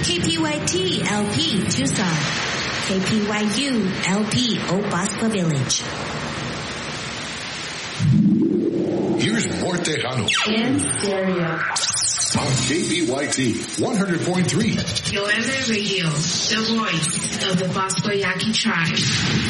KPYT LP Tucson. KPYU LP Old Bosco Village. Here's More Tejano. In stereo. On KPYT 100.3. Your FM radio, the voice of the Bosco Yaqui tribe.